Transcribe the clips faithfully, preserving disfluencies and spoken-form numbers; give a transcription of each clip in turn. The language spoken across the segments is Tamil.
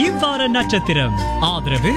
இவ்வார நட்சத்திரம் ஆதரவு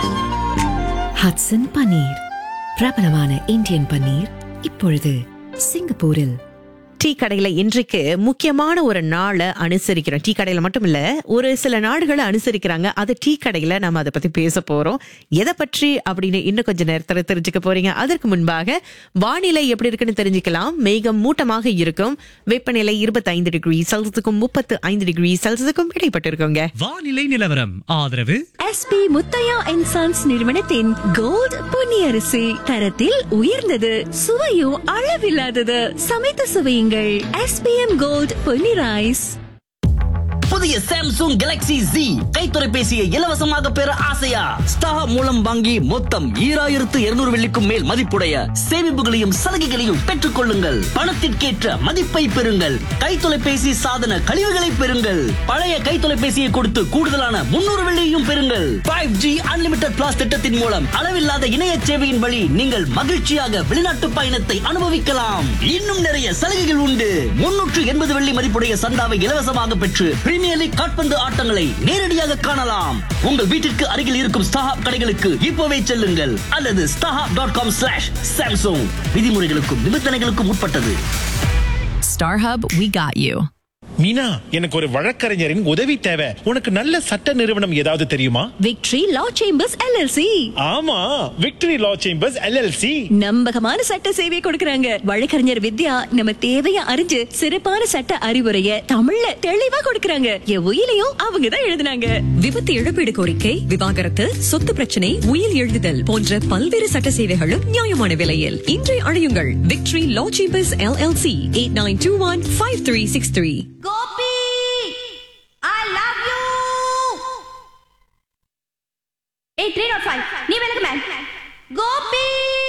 ஹட்சன் பன்னீர், பிரபலமான இந்தியன் பன்னீர், இப்பொழுது சிங்கப்பூரில். டீ கடையில இன்றைக்கு முக்கியமான ஒரு நாளை அனுசரிக்கிறோம். டீ கடையில மட்டும் இல்ல, ஒரு சில நாடுகளை அனுசரிக்கிறாங்க. அது டீ கடையில நம்ம அதை பத்தி பேச போறோம். எதை பற்றி அப்படின்னு இன்னும் கொஞ்சம் நேரத்துல தெரிஞ்சுக்க போறீங்க. அதற்கு முன்பாக வானிலை எப்படி இருக்குன்னு தெரிஞ்சுக்கலாம். மேகம் மூட்டமாக இருக்கும். வெப்பநிலை இருபத்தி ஐந்து டிகிரி செல்சியஸுக்கும் முப்பத்து ஐந்து டிகிரி செல்சியஸுக்கும் இடைப்பட்டு இருக்குங்க. வானிலை நிலவரம் ஆதரவு எஸ்பி முத்தையா அண்ட் சன்ஸ் நிறுவனத்தின் கோல்ட் பொன்னியரிசி, தரத்தில் உயர்ந்தது, சுவையும் அளவில்லாதது. சமைத்து சுவையுங்கள். SPM gold Ponni rice. புதிய சாம்சங் கேலக்ஸி Z கைத்தொலைபேசியை இலவசமாக பெற ஆசையா? ஸ்டார் மூலம் வாங்கி மொத்தம் ஈராயிரத்து இருநூறு வெள்ளிக்கும் மேல் மதிப்புடைய சேமிப்புகளையும் சலுகைகளையும் பெற்றுக் கொள்ளுங்கள். பணத்திற்கேற்ற மதிப்பை பெறுங்கள். கைத்தொலைபேசி சாதன கழிவுகளை பெறுங்கள். பழைய கைத்தொலைபேசியை கொடுத்து கூடுதலான முன்னூறு வெள்ளியையும் பெறுங்கள். ஃபைவ் ஜி அன்லிமிட்டட் பிளாஸ் திட்டத்தின் மூலம் அளவில்லாத இணைய சேவையின் வழி நீங்கள் மகிழ்ச்சியாக வெளிநாட்டு பயணத்தை அனுபவிக்கலாம். இன்னும் நிறைய சலுகைகள் உண்டு. முன்னூற்று எண்பது வெள்ளி மதிப்புடைய சந்தாவை இலவசமாக பெற்று பிரீமியர் லீக் கால்பந்து ஆட்டங்களை நேரடியாக காணலாம். உங்கள் வீட்டிற்கு அருகில் இருக்கும் ஸ்டாஹாப் கடைகளுக்கு இப்போவே செல்லுங்கள் அல்லது StarHub dot com slash Samsung. விதிமுறைகளுக்கும் நிபந்தனைகளுக்கும் உட்பட்டது. StarHub, we got you. Meena, எனக்கு ஒரு வழக்கறிஞரின் உதவி தேவை. உனக்கு நல்ல சட்ட நிறுவனம் ஏதாவது தெரியுமா? விக்டரி லா சேம்பர்ஸ் எல்எல்சி. ஆமா, விக்டரி லா சேம்பர்ஸ் எல்எல்சி நம்பகமான சட்ட சேவை கொடுக்கறாங்க. வழக்கறிஞர் வித்யா நம்ம தேவைய அறிஞ்சு சிறப்பான சட்ட அறிவுரைய தமிழ்ல தெளிவா கொடுக்கறாங்க. என் உயிலையும் அவங்க தான் எழுதுனாங்க. விபத்து இழப்பீடு கோரிக்கை, விவாகரத்து, சொத்து பிரச்சனை, உயில் எழுதுதல் போன்ற பல்வேறு சட்ட சேவைகளும் நியாயமான விலையில். இன்றை அழையுங்கள் victory law chambers LLC eight nine two one five three six three. Gopi, I love you. eight three zero five. நீ விலகு மேம்.